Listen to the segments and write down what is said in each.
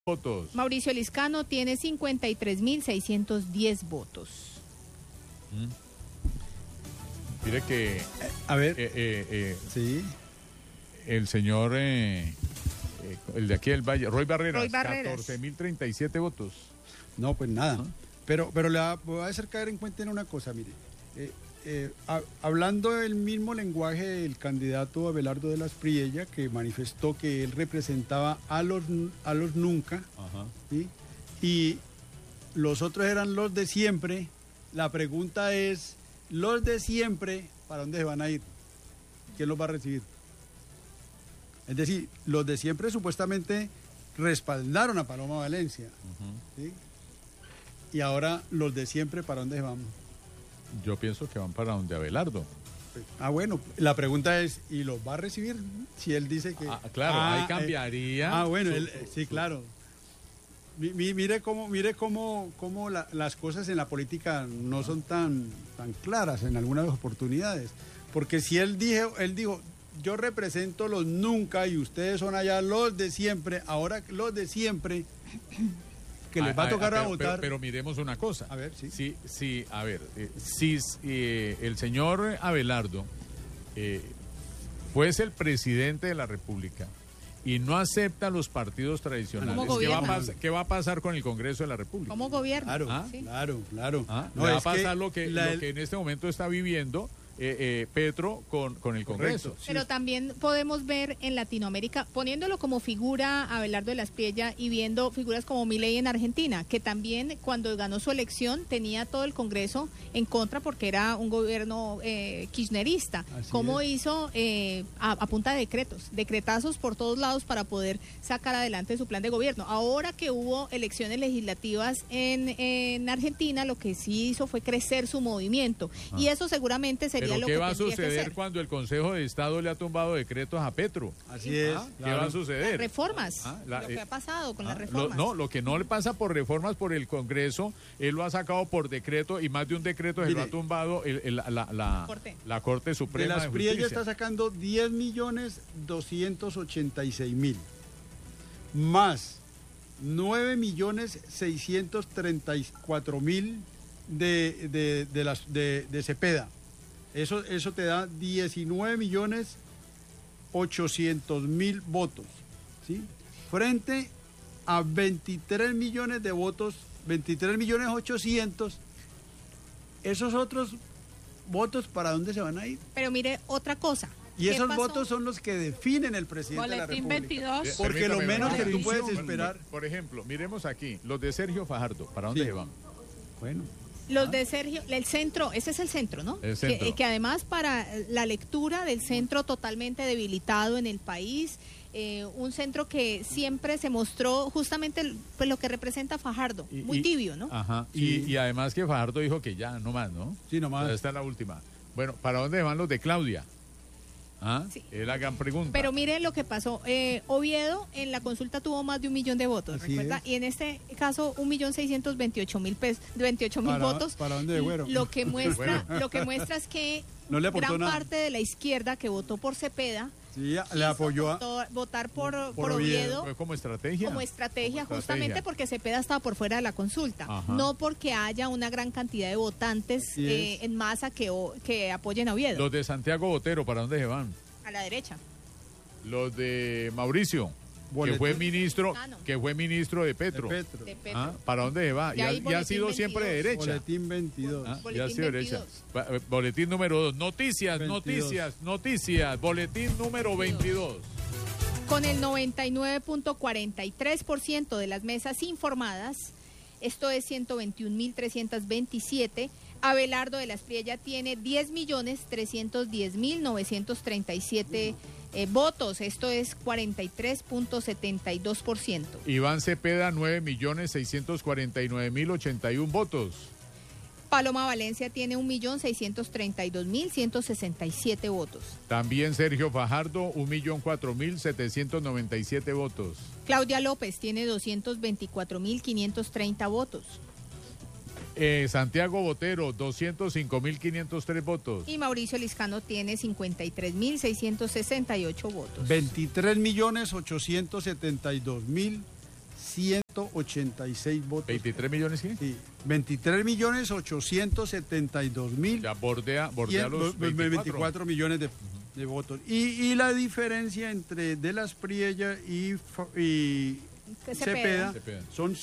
votos. Mauricio Liscano tiene 53.610 votos. Mire que A ver, sí, el señor, el de aquí del Valle, Roy Barreras, 14.037 votos. no, pues nada. Pero le voy a hacer caer en cuenta en una cosa, mire. Hablando el mismo lenguaje del candidato Abelardo de las Priella, que manifestó que él representaba a los nunca, Ajá. ¿sí? Y los otros eran los de siempre. La pregunta es, los de siempre, ¿para dónde se van a ir? ¿Quién los va a recibir? Es decir, los de siempre supuestamente respaldaron a Paloma Valencia, ¿sí? Y ahora los de siempre, ¿para dónde se van? Yo pienso que van para donde Abelardo. Bueno, la pregunta es, ¿y los va a recibir? Si él dice que... Claro, ahí cambiaría. Bueno, sí, claro. Mire cómo las cosas en la política no son tan claras en algunas oportunidades. Porque si él dijo, yo represento los nunca y ustedes son allá los de siempre, ahora los de siempre... que les va a tocar a votar. Pero miremos una cosa. A ver, sí. Sí, a ver, si el señor Abelardo fuese el presidente de la República y no acepta los partidos tradicionales, ¿qué va a pasar con el Congreso de la República? ¿Cómo gobierna? Claro, ¿Sí? claro. No, va a pasar lo que en este momento está viviendo Petro con el Congreso. Correcto. Pero también podemos ver en Latinoamérica, poniéndolo como figura Abelardo de las Priella y viendo figuras como Milei en Argentina, que también cuando ganó su elección tenía todo el Congreso en contra porque era un gobierno kirchnerista. ¿Cómo hizo a punta de decretazos por todos lados para poder sacar adelante su plan de gobierno? Ahora que hubo elecciones legislativas en Argentina, lo que sí hizo fue crecer su movimiento y eso seguramente sería ¿Pero lo qué que va a tendría que suceder hacer. cuando el Consejo de Estado le ha tumbado decretos a Petro? Así es. ¿Qué va a suceder? Reformas, lo que ha pasado con las reformas. Lo que no le pasa por reformas por el Congreso, él lo ha sacado por decreto y más de un decreto se lo ha tumbado la Corte Suprema de las de Priella Justicia. está sacando 10.286.000 más 9.634.000 de Cepeda. Eso te da 19.800.000 votos, ¿sí? Frente a 23 millones de votos, 23.800.000. Esos otros votos, ¿para dónde se van a ir? Pero mire otra cosa. Y esos votos son los que definen el presidente de la República. 22. Porque lo menos que tú puedes esperar... Por ejemplo, miremos aquí, los de Sergio Fajardo, ¿para dónde se van? Bueno... Los de Sergio, el centro, ese es el centro, ¿no? El centro. Que además para la lectura del centro totalmente debilitado en el país, un centro que siempre se mostró justamente pues, lo que representa Fajardo, muy tibio, ¿no? Ajá, Sí. y además que Fajardo dijo que ya, no más, ¿no? Sí, no más. Esta es la última. Bueno, ¿para dónde van los de Claudia? Sí. Es la gran pregunta. Pero mire lo que pasó. Oviedo en la consulta tuvo más de 1 millón de votos, Así ¿recuerda? es. Y en este caso 1.628.000 votos. ¿Para dónde de güero? Lo que muestra es que No le aportó gran nada. parte de la izquierda que votó por Cepeda Sí, le apoyó a... votar por Oviedo. Oviedo ¿Fue como estrategia? como estrategia justamente porque Cepeda estaba por fuera de la consulta, Ajá. no porque haya una gran cantidad de votantes Sí en masa que apoyen a Oviedo. Los de Santiago Botero, ¿para dónde se van? A la derecha. Los de Mauricio, Boletín. que fue ministro de Petro. De Petro. De Petro. ¿Para dónde se va? Y ahí Ya ha sido Boletín siempre de 22. derecha. Boletín 22. Ya ha Boletín sido derecha. 22. Boletín número 2. 22. Noticias. Boletín número 22. Con el 99.43% de las mesas informadas, esto es 121.327, Abelardo de las Priella tiene 10.310.937 votos, esto es 43.72%. Iván Cepeda, 9.649.081 votos. Paloma Valencia tiene 1.632.167 votos. También Sergio Fajardo, 1.004.797 votos. Claudia López tiene 224.530 votos. Santiago Botero, 205.503 votos. Y Mauricio Liscano tiene 53.668 votos. 23.872.000 186 votos. ¿23 millones qué? Sí, 23.872.000. Ya bordea los 24 millones de votos. Y la diferencia entre De las Priella y Cepeda son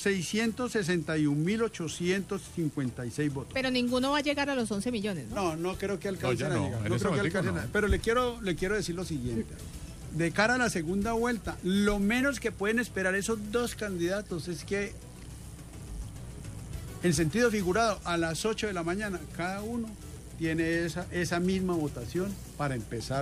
661.856 votos. Pero ninguno va a llegar a los 11 millones, ¿no? No creo que alcancen a llegar. No creo que alcancen. Pero le quiero decir lo siguiente. De cara a la segunda vuelta, lo menos que pueden esperar esos dos candidatos es que, en sentido figurado, a las 8 de la mañana, cada uno tiene esa misma votación para empezar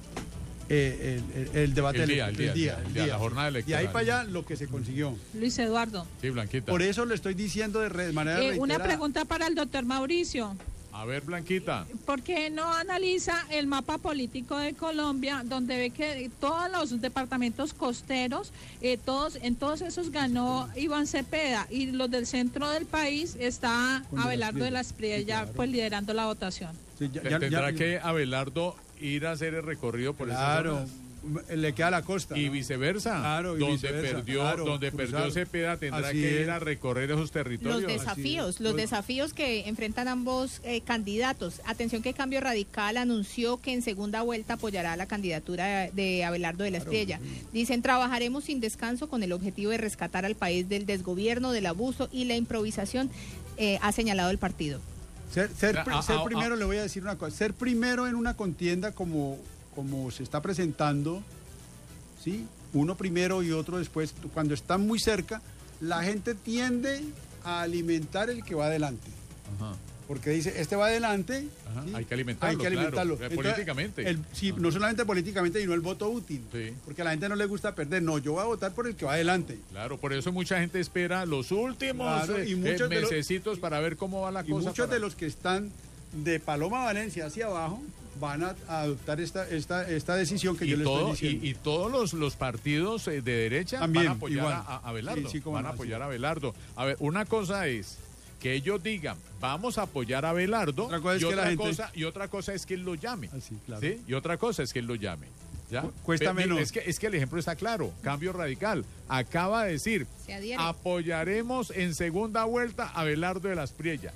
el debate, el día, la jornada electoral. Y ahí para allá lo que se consiguió. Luis Eduardo. Sí, Blanquita. Por eso le estoy diciendo de manera reiterada. Una pregunta para el doctor Mauricio. A ver, Blanquita. ¿Por qué no analiza el mapa político de Colombia, donde ve que todos los departamentos costeros, en todos esos ganó Iván Cepeda, y los del centro del país está Abelardo de las Priella, pues liderando la votación? Sí, tendrá que Abelardo ir a hacer el recorrido por esas zonas. Le queda la costa. Y viceversa. Claro, donde perdió Cepeda tendrá que ir a recorrer esos territorios. Los desafíos que enfrentan ambos candidatos. Atención que Cambio Radical anunció que en segunda vuelta apoyará la candidatura de Abelardo de la Priella. Dicen, trabajaremos sin descanso con el objetivo de rescatar al país del desgobierno, del abuso y la improvisación, ha señalado el partido. Ser primero, le voy a decir una cosa, ser primero en una contienda como se está presentando, ¿sí? Uno primero y otro después, cuando están muy cerca, la gente tiende a alimentar el que va adelante. Ajá. Porque dice, este va adelante. ¿sí? Hay que alimentarlo. Claro, políticamente. Sí, no solamente políticamente, sino el voto útil. Sí. Porque a la gente no le gusta perder. No, yo voy a votar por el que va adelante. Claro, por eso mucha gente espera los últimos mesecitos para ver cómo va la cosa. Y muchos de los que están de Paloma Valencia hacia abajo van a adoptar esta decisión que yo les estoy diciendo. Y todos los partidos de derecha también van a apoyar a Abelardo. Sí, van a apoyar a Abelardo. A ver, una cosa es que ellos digan, vamos a apoyar a Abelardo, y otra cosa es que él lo llame. Así, claro. ¿Sí? Y otra cosa es que él lo llame. ¿Ya? Cuesta menos. Es que el ejemplo está claro. Cambio Radical acaba de decir, apoyaremos en segunda vuelta a Abelardo de las Priella.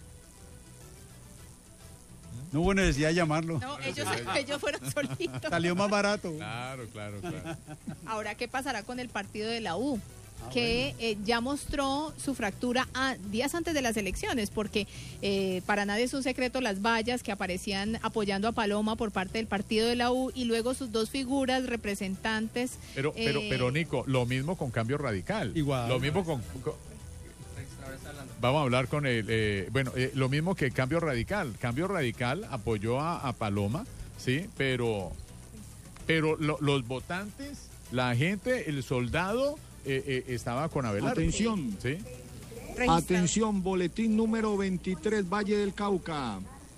No hubo necesidad de llamarlo. No, ellos fueron solitos. Salió más barato. Claro. Ahora, ¿qué pasará con el partido de la U? Que ya mostró su fractura días antes de las elecciones, porque para nadie es un secreto las vallas que aparecían apoyando a Paloma por parte del partido de la U, y luego sus dos figuras representantes. Pero Nico, lo mismo con Cambio Radical. Igual. Lo mismo con vamos a hablar con lo mismo que Cambio Radical. Cambio Radical apoyó a Paloma, sí, pero los votantes, la gente, el soldado estaba con Abelardo. Atención. ¿Sí? Atención, boletín número 23, Valle del Cauca.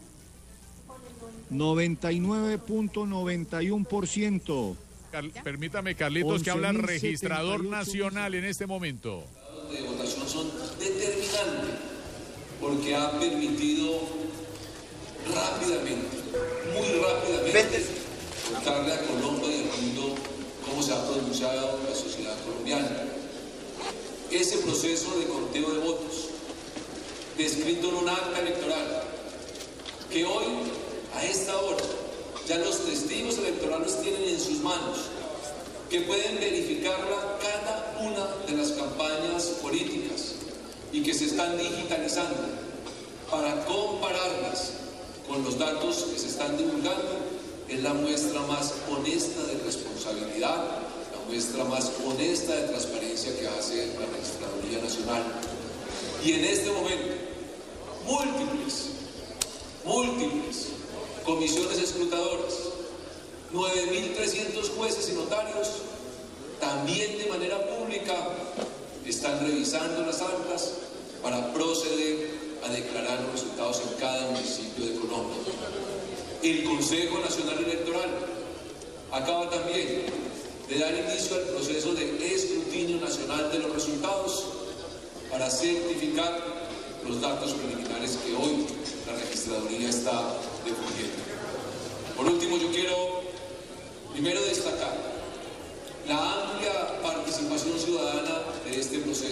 99.91%. Permítame, Carlitos, que habla el registrador nacional en este momento. De votación son determinantes porque ha permitido muy rápidamente, contarle a Colombia y al mundo cómo se ha pronunciado la sociedad colombiana. Ese proceso de conteo de votos, descrito en un acta electoral, que hoy, a esta hora, ya los testigos electorales tienen en sus manos, que pueden verificarla cada una de las campañas políticas y que se están digitalizando para compararlas con los datos que se están divulgando, es la muestra más honesta de responsabilidad, la muestra más honesta de transparencia que hace la Registraduría Nacional. Y en este momento, múltiples comisiones escrutadoras, 9.300 jueces y notarios, también de manera pública, están revisando las actas para proceder a declarar los resultados en cada municipio de Colombia. El Consejo Nacional Electoral acaba también de dar inicio al proceso de escrutinio nacional de los resultados para certificar los datos preliminares que hoy la Registraduría está difundiendo. Por último, yo quiero primero destacar la amplia participación ciudadana de este proceso.